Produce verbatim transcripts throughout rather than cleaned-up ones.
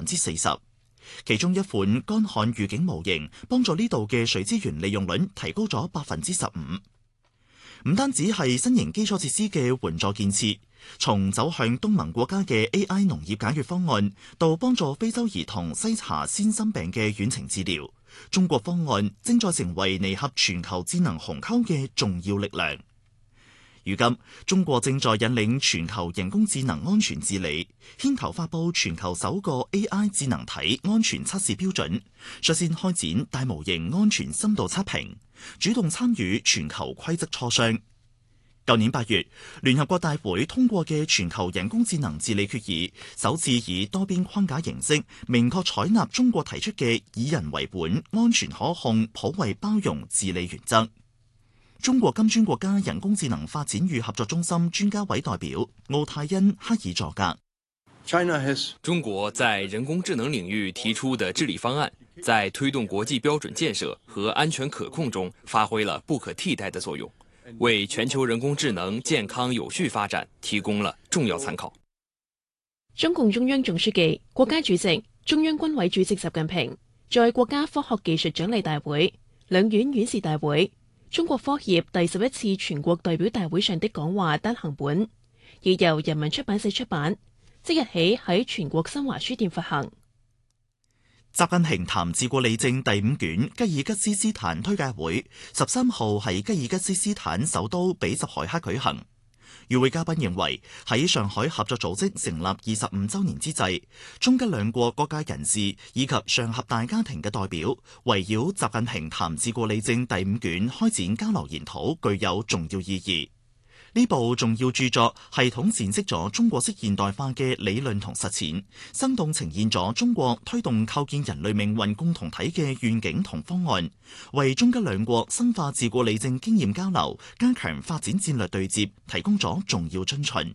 之四十。其中一款乾旱預警模型幫助呢度嘅水資源利用率提高咗百分之十五。唔單止係新型基礎設施嘅援助建設，從走向東盟國家嘅 A I 農業解決方案，到幫助非洲兒童篩查先心病嘅遠程治療，中國方案正在成為彌合全球智能鴻溝嘅重要力量。如今，中國正在引領全球人工智能安全治理，牽頭發佈全球首個 A I 智能體安全測試標準，率先開展大模型安全深度測評，主動參與全球規則磋商。舊年八月，聯合國大會通過嘅全球人工智能治理決議，首次以多邊框架形式，明確採納中國提出嘅以人為本、安全可控、普惠包容治理原則。中國金磚國家人工智能發展與合作中心專家委代表奧泰恩克爾佐格： 中國在人工智能領域提出的治理方案，在推動國際標準建設和安全可控中發揮了不可替代的作用，為全球人工智能健康有序發展提供了重要參考。 中共中央總書記、國家主席、中央軍委主席習近平在國家科學技術獎勵大會、兩院院士大會、中國科協第十一次全國代表大會上的講話單行本，亦由人民出版社出版，即日起喺全國新華書店發行。 習近平談治國理政第五卷吉爾吉斯斯坦推介會十三號喺吉爾吉斯斯坦首都比什凱克舉行。與會嘉賓認為，喺上海合作組織成立二十五週年之際，中吉兩國各界人士以及上合大家庭嘅代表，圍繞習近平談治國理政第五卷開展交流研討，具有重要意義。呢部重要著作系統闡釋咗中國式現代化嘅理論同實踐，生動呈現咗中國推動構建人類命運共同體嘅願景同方案，為中吉兩國深化治國理政經驗交流、加強發展戰略對接提供咗重要遵循。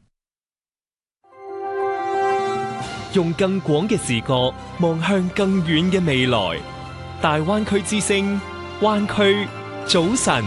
用更廣嘅視角望向更遠嘅未來，大灣區之聲，灣區早晨。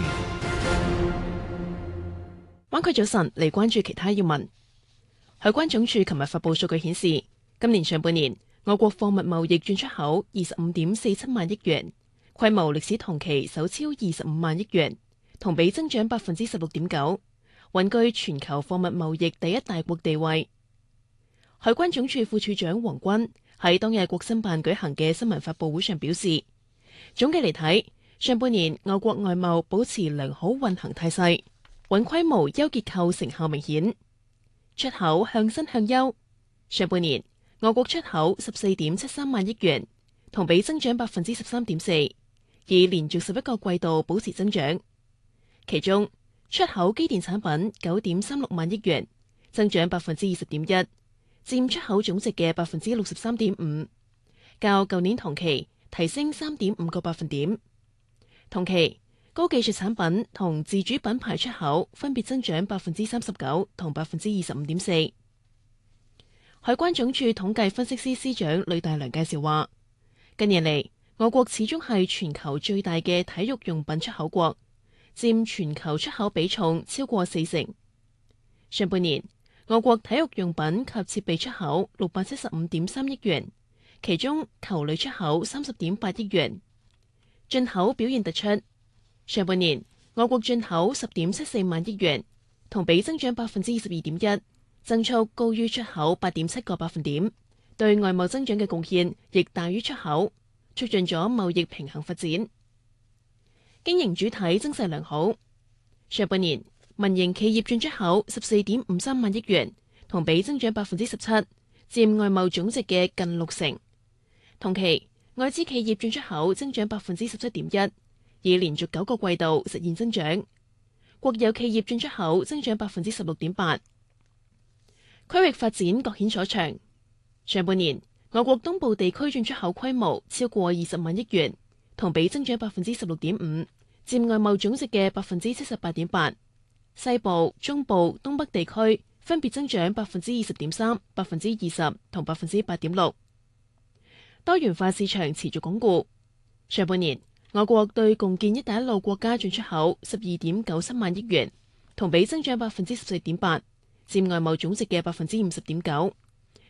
灣區早晨嚟關注其他要聞。海關總署琴日發布數據顯示，今年上半年我國貨物貿易進出口二十五點四七萬億元，規模歷史同期首超二十五萬億元，同比增長百分之十六點九，穩居全球貨物貿易第一大國地位。海關總署副署長黃軍喺當日國新辦舉行嘅新聞發佈會上表示，總嘅嚟睇，上半年我國外貿保持良好運行態勢，穩規模優結構成效明顯，出口向新向優。上半年我國出口十四點七三萬億元，同比增長百分之十三點四，已連續十一個季度保持增長。其中出口機電產品九點三六萬億元，增長百分之二十點一，佔出口總值嘅百分之六十三點五，較舊年同期提升三點五個百分點。同期高技術產品同自主品牌出口分別增長百分之三十九同百分之二十五點四。海關總署統計分析司司長呂大良介紹話，近年嚟我國始終係全球最大嘅體育用品出口國，佔全球出口比重超過四成。上半年我國體育用品及設備出口六百七十五點三億元，其中球類出口三十點八億元，進口表現突出。上半年我國進口十點七四萬億元，同比增長百分之二十二點一，增速高於出口八點七個百分點，對外貿增長嘅貢獻亦大於出口，促進咗貿易平衡發展。經營主體增勢良好，上半年民營企業進出口十四點五三萬億元，同比增長百分之十七，佔外貿總值嘅近六成。同期外資企業進出口增長百分之十七點一。已連續九個季度實現增長，國有企業進出口增長百分之十六點八。區域發展各顯所長。上半年，我國東部地區進出口規模超過二十萬億元，同比增長百分之十六點五，佔外貿總值嘅百分之七十八點八。西部、中部、東北地區分別增長百分之二十點三、百分之二十同百分之八點六。多元化市場持續鞏固。上半年，我國對共建“一帶一路”國家進出口十二點九三萬億元，同比增長百分之十四點八，佔外貿總值嘅百分之五十點九。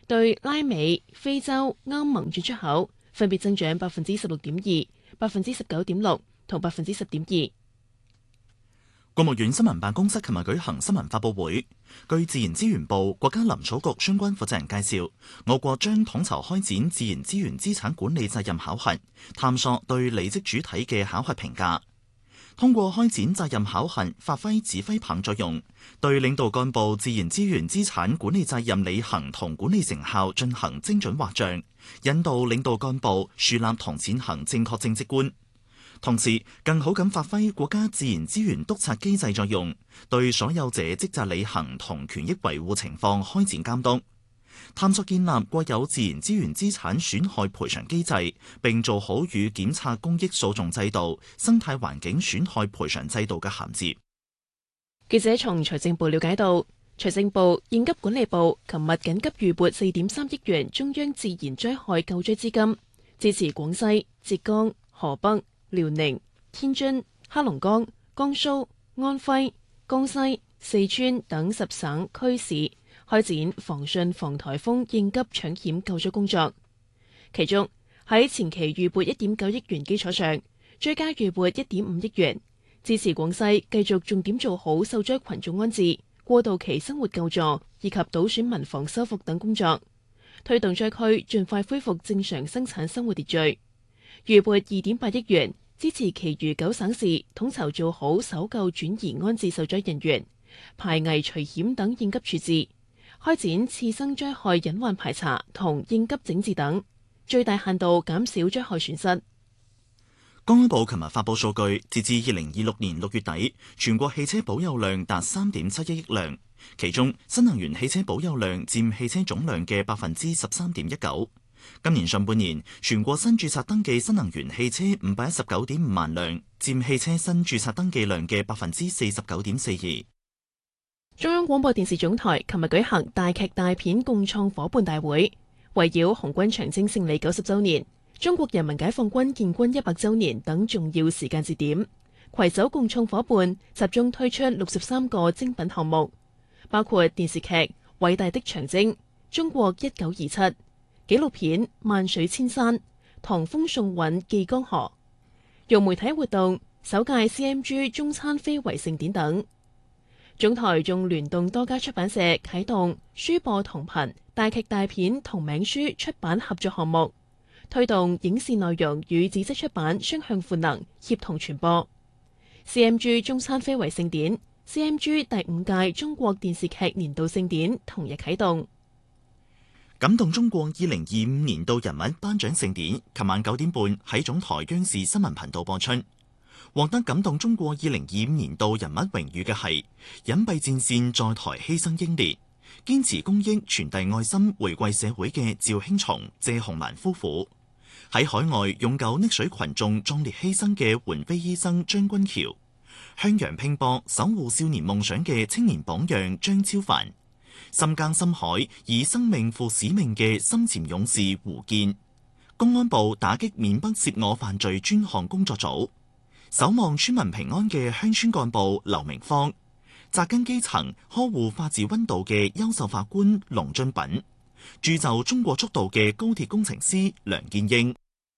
對拉美、非洲、歐盟進出口分別增長百分之十六點二、百分之十九點六同百分之十點二。 國務院新聞辦公室琴日舉行新聞發佈會，據自然資源部、國家林草局相關負責人介紹，我國將統籌開展自然資源資產管理責任考核，探索對履職主體嘅考核評價。通過開展責任考核，發揮指揮棒作用，對領導幹部自然資源資產管理責任履行同管理成效進行精準劃賬，引導領導幹部樹立同踐行正確政績觀。同時，更好咁發揮國家自然資源督察機制作用，對所有者職責履行同權益維護情況開展監督。探索建立國有自然資源資產損害賠償機制，並做好與檢察公益訴訟制度、生態環境損害賠償制度嘅銜接。 記者從財政部了解到，財政部、應急管理部琴日緊急預撥四點三億元中央自然災害救災資金，支持廣西、浙江、河北、遼寧、天津、黑龍江、江蘇、安徽、江西、四川等十省區市開展防汛防颱風應急搶險救災工作。其中喺前期預撥一點九億元基礎上，追加預撥一點五億元，支持廣西繼續重點做好受災群眾安置、過渡期生活救助以及倒損民房修復等工作，推動災區盡快恢復正常生產生活秩序。預撥二點八億元，支持其餘九省市統籌做好搜救轉移安置受災人員、排危除險等應急處置，開展次生災害隱患排查同應急整治等，最大限度減少災害損失。 公安部琴日發布數據，截至二零二六年六月底，全國汽車保有量達三點七一億輛，其中新能源汽車保有量佔汽車總量嘅百分之十三點一九。今年上半年，全國新註冊登記新能源汽車五百一十九點五萬輛，佔汽車新註冊登記量嘅百分之四十九點四二。 中央廣播電視總台琴日舉行大劇大片共創夥伴大會，圍繞紅軍長征勝利九十週年、中國人民解放軍建軍一百週年等重要時間節點，攜手共創夥伴，集中推出六十三個精品項目，包括電視劇《偉大的長征》、中國一九二七、紀錄片《萬水千山》、唐風送韻記江河、融媒體活動、首屆 C M G 中餐非遺盛典等。總台仲聯動多家出版社啟動書播同頻大劇大片同名書出版合作項目，推動影視內容與紙質出版雙向賦能協同傳播。C M G 中餐非遺盛典、C M G 第五屆中國電視劇年度盛典同日啟動。 感動中國二零二五年度人物頒獎盛典，琴晚九點半喺總台央視新聞頻道播出。獲得感動中國二零二五年度人物榮譽嘅係隱蔽戰線在台犧牲英烈、堅持公益傳遞愛心回饋社會嘅趙興松、謝洪蘭夫婦，喺海外勇救溺水群眾壯烈犧牲嘅援非醫生張君橋，向洋拼搏守護少年夢想嘅青年榜樣張超凡，深耕深海以生命負使命嘅深潛勇士胡健，公安部打擊緬北涉我犯罪專項工作組，守望村民平安嘅鄉村幹部劉明芳，扎根基層呵護法治溫度嘅優秀法官龍俊品，鑄就中國速度嘅高鐵工程師梁建英。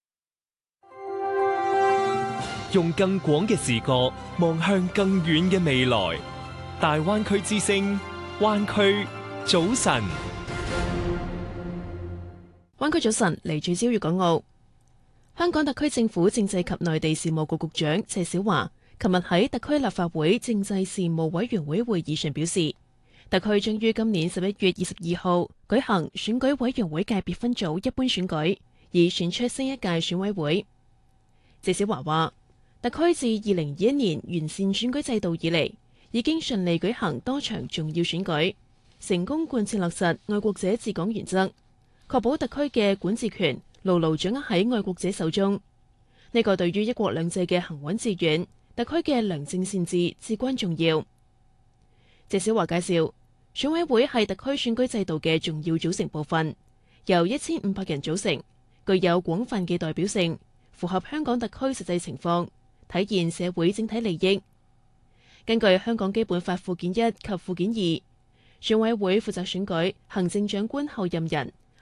用更廣嘅視角望向更遠嘅未來，大灣區之聲，灣區早晨。 灣區早晨，嚟自朝粵港澳。香港特區政府政制及內地事務局局長謝小華琴日喺特區立法會政制事務委員會會議上表示，特區將於今年十一月二十二號舉行選舉委員會界別分組一般選舉，以選出新一屆選委會。謝小華話，特區自二零二一年完善選舉制度以嚟，已經順利舉行多場重要選舉，成功貫徹落實愛國者治港原則，確保特區嘅管治權牢牢掌握喺愛國者手中。呢、這個對於一國兩制嘅行穩致遠，特區嘅良政善治至關重要。謝小華介紹，選委會係特區選舉制度嘅重要組成部分，由一千五百人組成，具有廣泛嘅代表性，符合香港特區實際情況，體現社會整體利益。根據香港基本法附件一及附件二，選委會負責選舉行政長官候任人、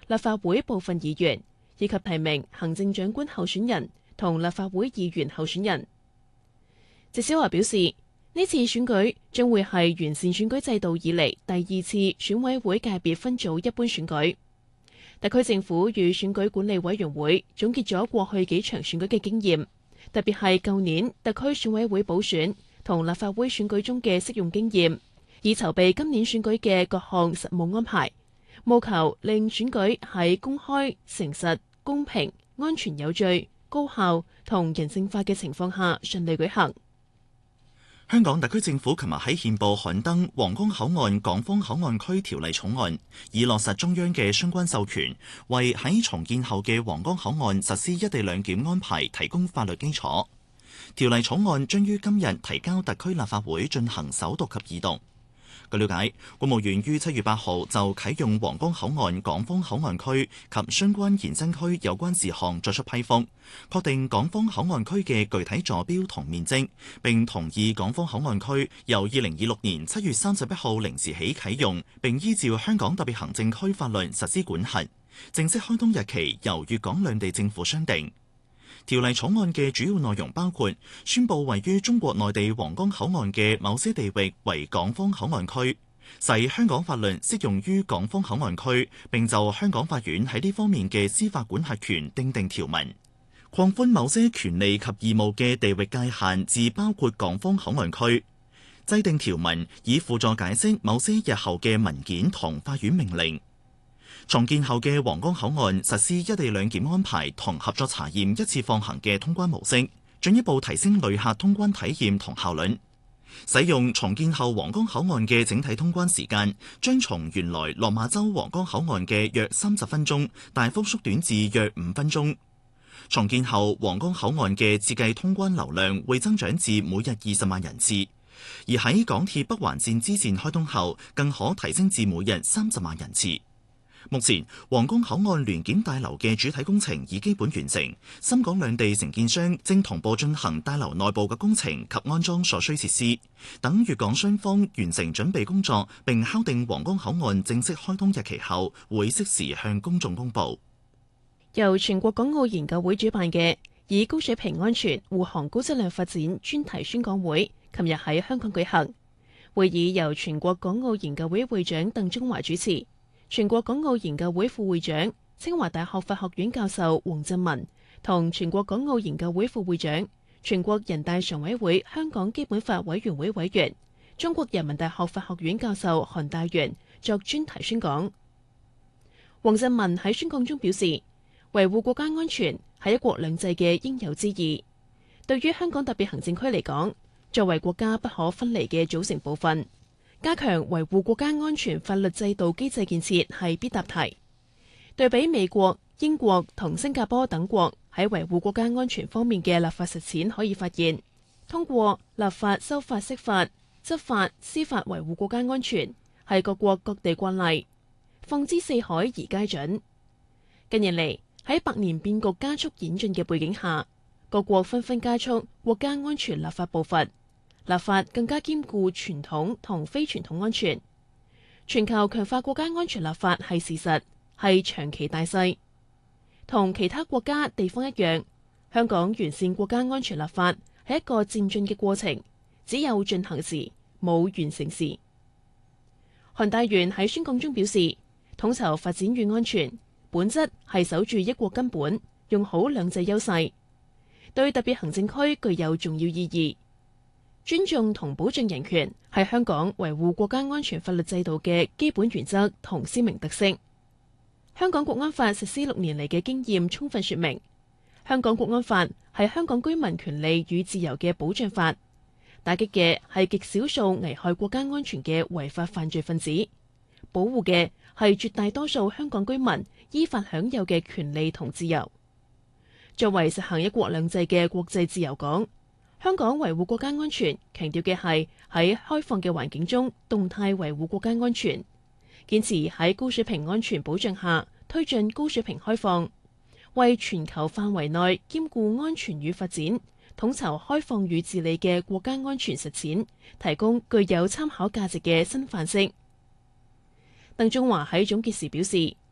立法會部分議員，以及提名行政長官候選人同立法會議員候選人。謝小華表示，呢次選舉將會係完善選舉制度以嚟第二次選委會界別分組一般選舉。特區政府與選舉管理委員會總結咗過去幾場選舉嘅經驗，特別係舊年特區選委會補選同立法會選舉中嘅適用經驗，以籌備今年選舉嘅各項實務安排，務求令選舉喺公開、誠實、公平、安全有序、高效同人性化嘅情況下順利舉行。 香港特區政府琴日喺憲報刊登《皇崗口岸港方口岸區條例草案》，以落實中央嘅相關授權，為喺重建後嘅皇崗口岸實施一地兩檢安排提供法律基礎。條例草案將於今日提交特區立法會進行首讀及二讀。據了解，國務院於七月八號就啟用皇崗口岸港方口岸區及相關延伸區有關事項作出批覆，確定港方口岸區嘅具體坐標同面積，並同意港方口岸區由二零二六年七月三十一號零時起啟用，並依照香港特別行政區法律實施管轄。正式開通日期由粵港兩地政府商定。條例草案嘅主要內容包括宣佈位於中國內地皇崗口岸嘅某些地域為港方口岸區，使香港法律適用於港方口岸區，並就香港法院喺呢方面嘅司法管轄權訂定條文，擴寬某些權利及義務嘅地域界限至包括港方口岸區，制定條文以輔助解釋某些日後嘅文件同法院命令。重建後嘅皇崗口岸實施一地兩檢安排同合作查驗一次放行嘅通關模式，進一步提升旅客通關體驗同效率。使用重建後皇崗口岸嘅整體通關時間，將從原來落馬洲皇崗口岸嘅約三十分鐘，大幅縮短至約五分鐘。重建後皇崗口岸嘅設計通關流量會增長至每日二十萬人次，而喺港鐵北環線支線開通後，更可提升至每日三十萬人次。目前，皇崗口岸聯檢大樓嘅主體工程已基本完成，深港兩地承建商正同步進行大樓內部嘅工程及安裝所需設施，等粵港雙方完成準備工作並敲定皇崗口岸正式開通日期後，會適時向公眾公佈。 由全國港澳研究會主辦嘅以高水平安全護航高質量發展專題宣講會，琴日喺香港舉行。會議由全國港澳研究會會長鄧中華主持。全國港澳研究會副會長、清華大學法學院教授黃振文同全國港澳研究會副會長、全國人大常委會香港基本法委員會委員、中國人民大學法學院教授韓大元作專題宣講。黃振文喺宣講中表示，維護國家安全係一國兩制嘅應有之義。對於香港特別行政區嚟講，作為國家不可分離嘅組成部分，加強維護國家安全法律制度機制建設係必答題。對比美國、英國同新加坡等國喺維護國家安全方面嘅立法實踐，可以發現，通過立法、修法、釋法、執法、司法維護國家安全係各國各地慣例，放之四海而皆準。近年嚟，喺百年變局加速演進嘅背景下，各國紛紛加速國家安全立法步伐。立法更加兼顧傳統同非傳統安全，全球強化國家安全立法係事實，係長期大勢。同其他國家地方一樣，香港完善國家安全立法係一個漸進嘅過程，只有進行時，冇完成時。韓大元喺宣講中表示，統籌發展與安全，本質係守住一國根本，用好兩制優勢，對特別行政區具有重要意義。尊重同保障人權係香港維護國家安全法律制度嘅基本原則同鮮明特色。香港國安法實施六年嚟嘅經驗充分說明，香港國安法係香港居民權利與自由嘅保障法，打擊嘅係極少數危害國家安全嘅違法犯罪分子，保護嘅係絕大多數香港居民依法享有嘅權利同自由。作為實行一國兩制嘅國際自由港，香港維護國家安全，強調嘅係喺開放嘅環境中動態維護國家安全，堅持喺高水平安全保障下推進高水平開放，為全球範圍內兼顧安全與發展、統籌開放與治理嘅國家安全實踐提供具有參考價值嘅新範式。鄧中華喺總結時表示，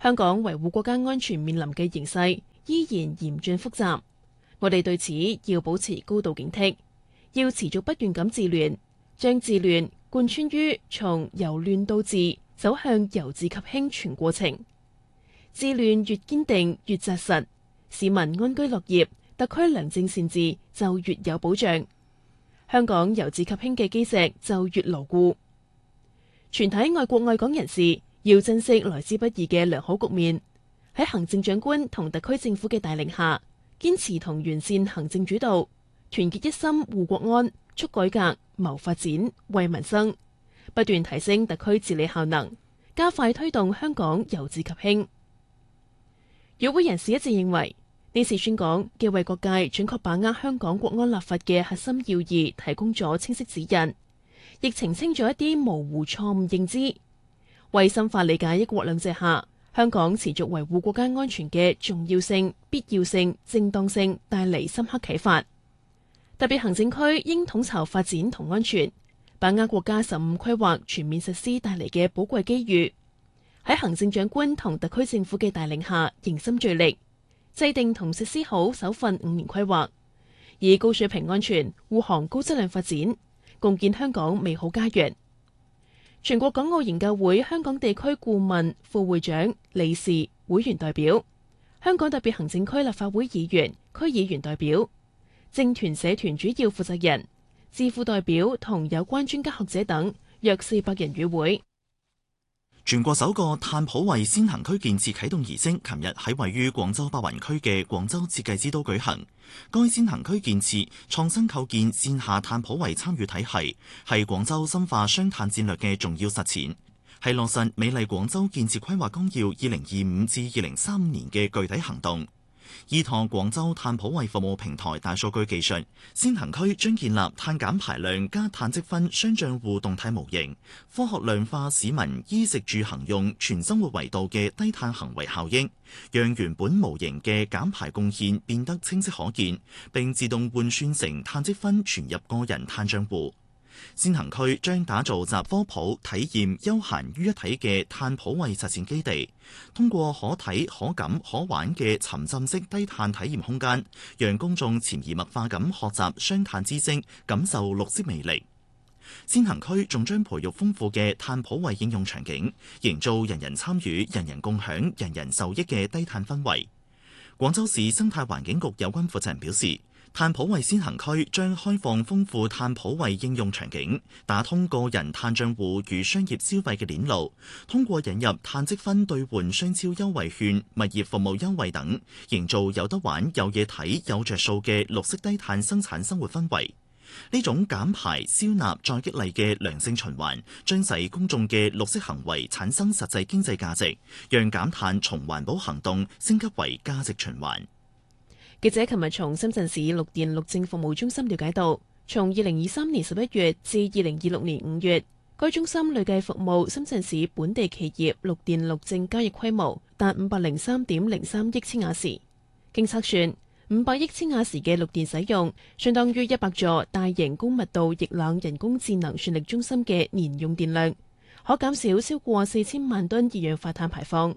香港維護國家安全面臨嘅形勢依然嚴峻複雜，我哋對此要保持高度警惕，要持續不斷咁治亂，將治亂貫穿於從由亂到治走向由治及興全過程。治亂越堅定越紮實，市民安居樂業，特區良政善治就越有保障，香港由治及興嘅基石就越牢固。全體愛國愛港人士要珍惜來之不易嘅良好局面，喺行政長官同特區政府嘅帶領下，堅持同完善行政主導，團結一心護國安、促改革、謀發展、為民生，不斷提升特區治理效能，加快推動香港由治及興。與會人士一致認為，呢次宣講既為各界準確把握香港國安立法嘅核心要義提供咗清晰指引，亦澄清咗一啲模糊錯誤認知，為深化理解一國兩制下香港持續維護國家安全嘅重要性、必要性、正當性帶嚟深刻啟發。特別行政區應統籌發展同安全，把握國家十五規劃全面實施帶嚟嘅寶貴機遇，喺行政長官同特區政府嘅帶領下，凝心聚力，制定同實施好首份五年規劃，以高水平安全護航高質量發展，共建香港美好家園。全國港澳研究會香港地區顧問、副會長、理事、會員代表，香港特別行政區立法會議員、區議員代表，政團社團主要負責人、智庫代表同有關專家學者等約四百人與會。 全國首個碳普惠先行區建設啟動儀式，琴日喺位於廣州白雲區嘅廣州設計之都舉行。該先行區建設創新構建線下碳普惠參與體系，係廣州深化雙碳戰略嘅重要實踐，係落實美麗廣州建設規劃綱要二零二五至二零三五年嘅具體行動。依託廣州碳普惠服務平台大數據技術，先行區將建立碳減排量加碳積分雙賬戶動態模型，科學量化市民衣食住行用全生活維度嘅低碳行為效應，讓原本模型嘅減排貢獻變得清晰可見，並自動換算成碳積分存入個人碳賬戶。先行區將打造集科普、體驗、休閒於一體嘅碳普惠實踐基地，通過可睇、可感、可玩嘅沉浸式低碳體驗空間，讓公眾潛移默化咁學習雙碳知識，感受綠色魅力。先行區仲將培育豐富嘅碳普惠應用場景，營造人人參與、人人共享、人人受益嘅低碳氛圍。廣州市生態環境局有關負責人表示，碳普惠先行區將開放豐富碳普惠應用場景，打通個人碳賬戶與商業消費嘅鏈路，通過引入碳積分兌換商超優惠券、物業服務優惠等，營造有得玩、有嘢睇、有着數嘅綠色低碳生產生活氛圍。呢種減排、消納、再激勵嘅良性循環，將使公眾嘅綠色行為產生實際經濟價值，讓減碳從環保行動升級為價值循環。 記者琴日從深圳市綠電綠政服務中心了解到，從二零二三年十一月至二零二六年五月，該中心累計服務深圳市本地企業綠電綠政交易規模達五百零三點零三億千瓦時。經測算，五百億千瓦時嘅綠電使用，相當於一百座大型高密度液冷人工智能算力中心嘅年用電量，可減少超過四千萬噸二氧化碳排放。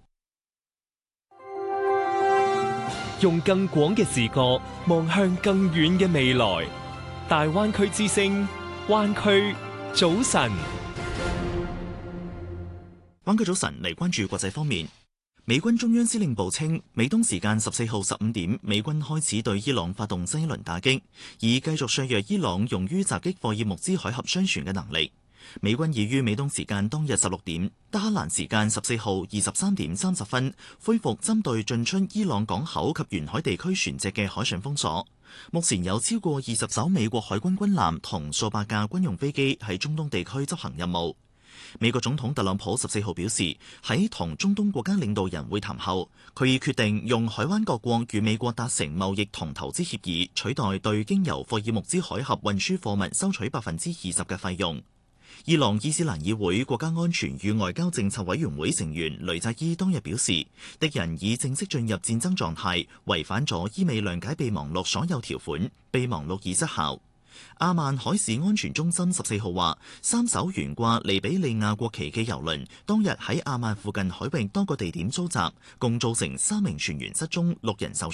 用更廣嘅視角望向更遠嘅未來，大灣區之聲，灣區早晨。 灣區早晨嚟關注國際方面，美軍中央司令部稱，美東時間十四號十五點，美軍開始對伊朗發動新一輪打擊，以繼續削弱伊朗用於襲擊霍爾木茲海峽商船嘅能力。美軍已於美東時間當日十六點，德黑蘭時間十四號二十三點三十分恢復針對進出伊朗港口及沿海地區船隻嘅海上封鎖。目前有超過二十艘美國海軍軍艦同數百架軍用飛機喺中東地區執行任務。美國總統特朗普十四號表示，喺同中東國家領導人會談後，佢已決定用海灣各國與美國達成貿易同投資協議，取代對經由霍爾木茲海峽運輸貨物收取百分之二十嘅費用。伊朗伊斯蘭議會國家安全與外交政策委員會成員雷扎伊當日表示，敵人已正式進入戰爭狀態，違反咗伊美諒解備忘錄所有條款，備忘錄已失效。 阿曼海事安全中心十四號話，三艘懸掛利比里亞國旗嘅郵輪當日喺阿曼附近海域多個地點遭襲，共造成三名船員失蹤，六人受傷。